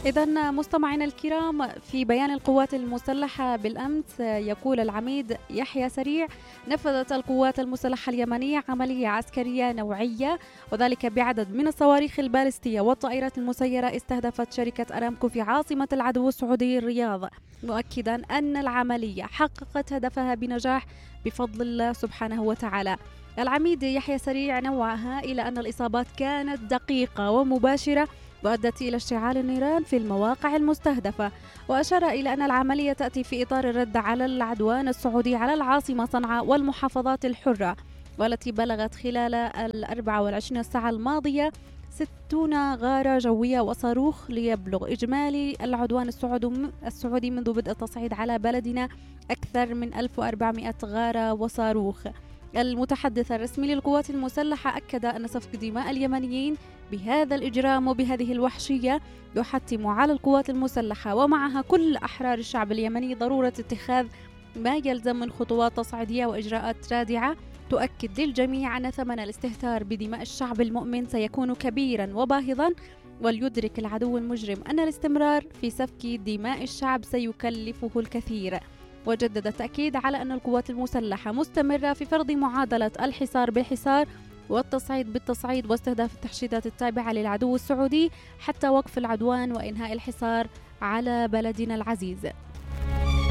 إذا مستمعينا الكرام، في بيان القوات المسلحة بالأمس يقول العميد يحيى سريع: نفذت القوات المسلحة اليمنية عملية عسكرية نوعية، وذلك بعدد من الصواريخ البالستية والطائرات المسيرة استهدفت شركة أرامكو في عاصمة العدو السعودي الرياض، مؤكدا أن العملية حققت هدفها بنجاح بفضل الله سبحانه وتعالى. العميد يحيى سريع نوعها إلى أن الإصابات كانت دقيقة ومباشرة وأدت إلى اشتعال النيران في المواقع المستهدفة، وأشار إلى أن العملية تأتي في إطار الرد على العدوان السعودي على العاصمة صنعاء والمحافظات الحرة، والتي بلغت خلال 24 ساعة الماضية 60 غارة جوية وصاروخ، ليبلغ إجمالي العدوان السعودي منذ بدء التصعيد على بلدنا أكثر من 1400 غارة وصاروخ. المتحدث الرسمي للقوات المسلحة أكد أن سفك دماء اليمنيين بهذا الإجرام وبهذه الوحشية يحتم على القوات المسلحة ومعها كل أحرار الشعب اليمني ضرورة اتخاذ ما يلزم من خطوات تصعيدية وإجراءات رادعة تؤكد للجميع أن ثمن الاستهتار بدماء الشعب المؤمن سيكون كبيرا وباهظا، وليدرك العدو المجرم أن الاستمرار في سفك دماء الشعب سيكلفه الكثير. وجدد التأكيد على أن القوات المسلحة مستمرة في فرض معادلة الحصار بالحصار والتصعيد بالتصعيد واستهداف التحشيدات التابعة للعدو السعودي حتى وقف العدوان وإنهاء الحصار على بلدنا العزيز.